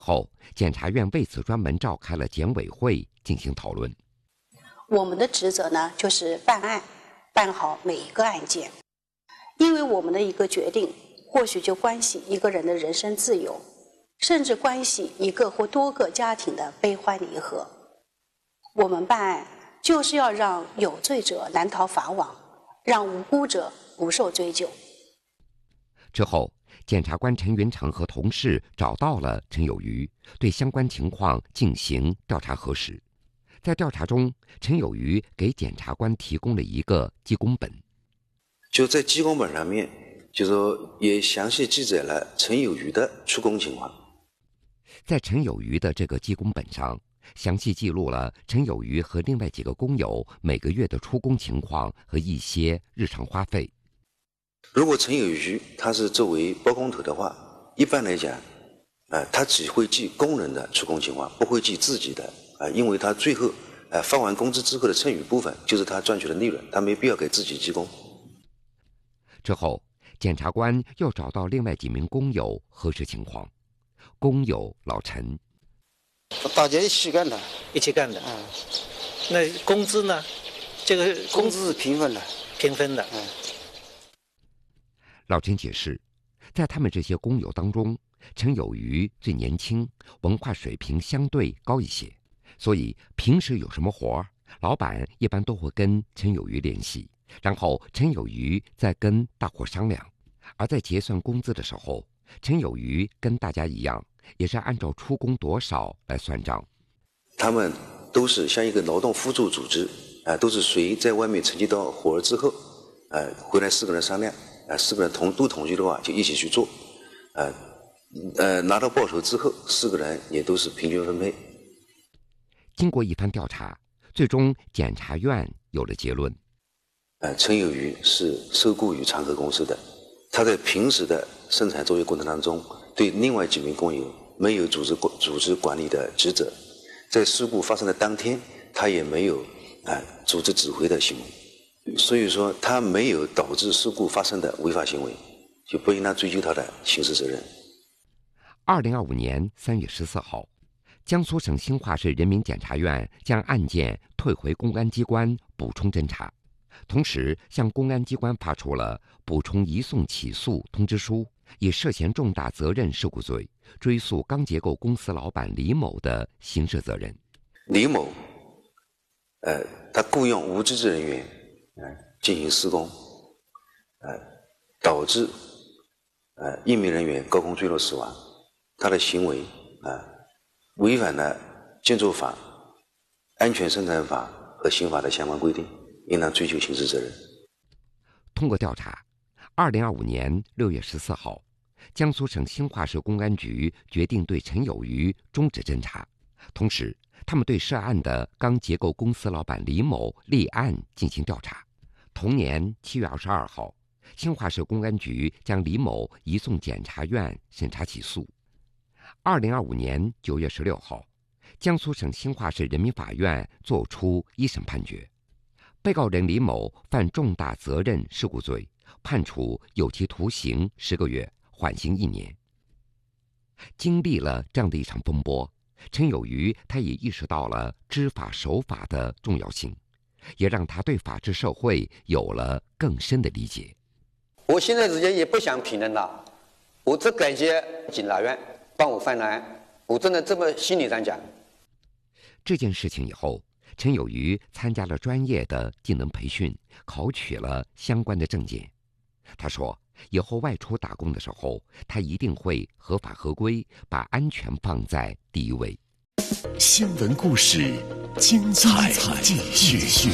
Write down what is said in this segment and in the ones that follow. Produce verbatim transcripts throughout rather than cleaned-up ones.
后，检察院为此专门召开了检委会进行讨论。 我们的职责呢，就是办案，办好每一个案件。因为我们的一个决定，或许就关系一个人的人身自由，甚至关系一个或多个家庭的悲欢离合。我们办案就是要让有罪者难逃法网，让无辜者不受追究。 之后，检察官陈云成和同事找到了陈有余，对相关情况进行调查核实。在调查中，陈有余给检察官提供了一个记工本。 就在记工本上面，就说也详细记载了陈有余的出工情况。 在陈有余的这个记工本上，详细记录了陈有余和另外几个工友每个月的出工情况和一些日常花费。 如果陈有余他是作为包工头的话，一般来讲，呃，他只会记工人的出工情况，不会记自己的，啊、呃，因为他最后呃发完工资之后的剩余部分就是他赚取的利润，他没必要给自己记工。 之后，检察官又找到另外几名工友核实情况。工友老陈， 大家一起干的， 一起干的。嗯，那工资呢？这个工资是平分的， 平分的。 嗯。 老陈解释，在他们这些工友当中，陈有余最年轻，文化水平相对高一些，所以平时有什么活，老板一般都会跟陈有余联系。然后陈有余再跟大伙商量，而在结算工资的时候，陈有余跟大家一样，也是按照出工多少来算账。 他们都是像一个劳动辅助组织，啊、呃，都是谁在外面成绩到活儿之后，呃，回来四个人商量，啊、呃，四个人同都同意的话，就一起去做，呃，呃，拿到报酬之后，四个人也都是平均分配。 经过一番调查，最终检察院有了结论。 呃，陈有余是受雇于长河公司的，他在平时的生产作业过程当中，对另外几名工友没有组织管组织管理的职责，在事故发生的当天，他也没有啊、呃、组织指挥的行为，所以说他没有导致事故发生的违法行为，就不应当追究他的刑事责任。 二零二五年三月十四号，江苏省兴化市人民检察院将案件退回公安机关补充侦查。同时向公安机关发出了补充移送起诉通知书，以涉嫌重大责任事故罪追诉钢结构公司老板李某的刑事责任。 李某，呃，他雇佣无资质人员，呃，进行施工，呃，导致呃一名人员高空坠落死亡，他的行为啊、呃，违反了建筑法、安全生产法和刑法的相关规定。应当追究刑事责任。 通过调查，二零二五年六月十四号，江苏省兴化市公安局决定对陈有余终止侦查，同时，他们对涉案的钢结构公司老板李某立案进行调查。同年七月二十二号，兴化市公安局将李某移送检察院审查起诉。二零二五年九月十六号，江苏省兴化市人民法院作出一审判决。被告人李某犯重大责任事故罪，判处有期徒刑十个月，缓刑一年。经历了这样的一场风波，陈有余他也意识到了知法守法的重要性，也让他对法治社会有了更深的理解。 我现在之间也不想评论了，我只感谢检察院帮我翻案，我真的这么心里上讲。 这件事情以后，陈有余参加了专业的技能培训，考取了相关的证件。他说，以后外出打工的时候，他一定会合法合规，把安全放在第一位。 新闻故事，精彩继续。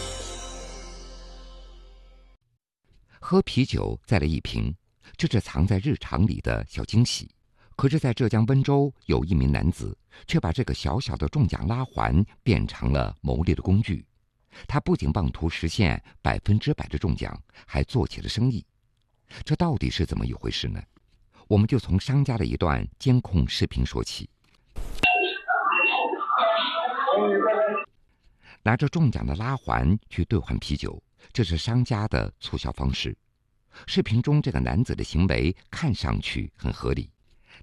喝啤酒再来一瓶，这是藏在日常里的小惊喜。可是，在浙江温州，有一名男子却把这个小小的中奖拉环变成了牟利的工具。他不仅妄图实现百分之百的中奖，还做起了生意。这到底是怎么一回事呢？我们就从商家的一段监控视频说起。拿着中奖的拉环去兑换啤酒，这是商家的促销方式。视频中这个男子的行为看上去很合理。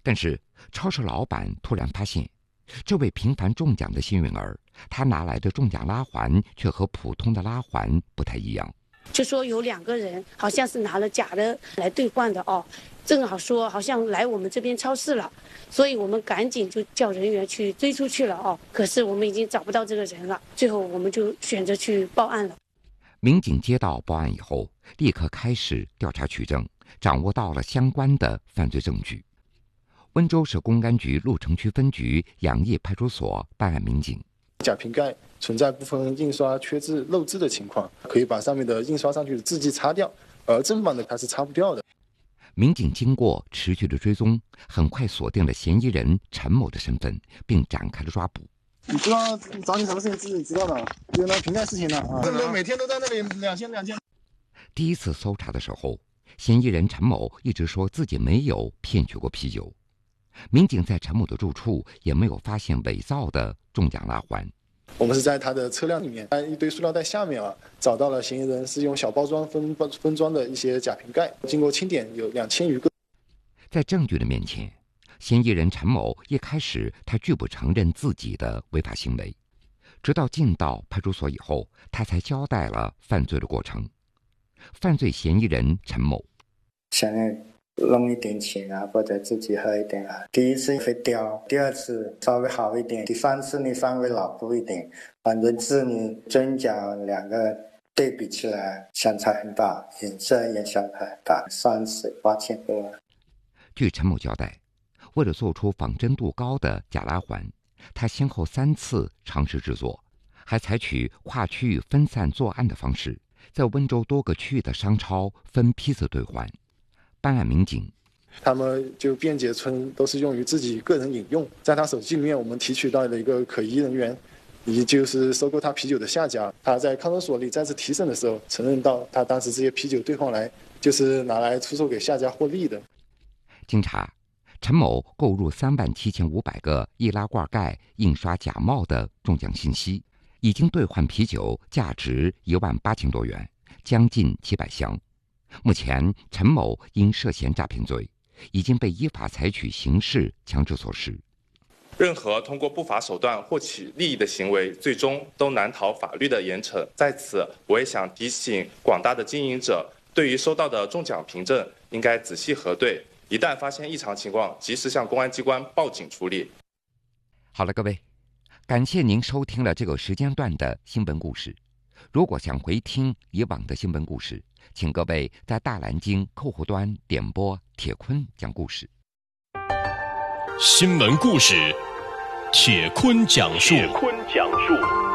但是超市老板突然发现，这位频繁中奖的幸运儿，他拿来的中奖拉环却和普通的拉环不太一样。 就说有两个人好像是拿了假的来兑换的哦，正好说好像来我们这边超市了，所以我们赶紧就叫人员去追出去了哦。可是我们已经找不到这个人了，最后我们就选择去报案了。 民警接到报案以后，立刻开始调查取证，掌握到了相关的犯罪证据。温州市公安局鹿城区分局杨驿派出所办案民警， 假瓶盖存在部分印刷缺字漏字的情况，可以把上面的印刷上去的字迹擦掉，而正版的它是擦不掉的。 民警经过持续的追踪，很快锁定了嫌疑人陈某的身份，并展开了抓捕。 你知道找你什么事情自己知道的，有那瓶盖事情的啊，每天都在那里两千两千。 第一次搜查的时候，嫌疑人陈某一直说自己没有骗取过啤酒。民警在陈某的住处也没有发现伪造的中奖拉环。 我们是在他的车辆里面，在一堆塑料袋下面啊，找到了嫌疑人是用小包装分分装的一些假瓶盖，经过清点有两千余个。 在证据的面前，嫌疑人陈某一开始他拒不承认自己的违法行为，直到进到派出所以后，他才交代了犯罪的过程。犯罪嫌疑人陈某想要弄一点钱啊，或者自己喝一点啊。第一次会掉，第二次稍微好一点，第三次你稍微牢固一点。反正字你真假两个对比起来相差很大，颜色也相差很大，三十八千多。 据陈某交代，为了做出仿真度高的假拉环，他先后三次尝试制作，还采取跨区域分散作案的方式，在温州多个区域的商超分批次兑换。办案民警他们就便捷称都是用于自己个人饮用。在他手机里面，我们提取到了一个可疑人员，也就是收购他啤酒的下家。他在看守所里再次提审的时候，承认到他当时这些啤酒兑换来就是拿来出售给下家获利的。 经查，陈某购入三万七千五百个易拉罐盖印刷假冒的中奖信息，已经兑换啤酒价值一万八千多元，将近七百箱。目前，陈某因涉嫌诈骗罪，已经被依法采取刑事强制措施。 任何通过不法手段获取利益的行为，最终都难逃法律的严惩。在此，我也想提醒广大的经营者，对于收到的中奖凭证，应该仔细核对，一旦发现异常情况，及时向公安机关报警处理。 好了，各位，感谢您收听了这个时间段的新闻故事。如果想回听以往的新闻故事，请各位在大蓝鲸客户端点播铁坤讲故事。 新闻故事，铁坤讲述。铁坤讲述。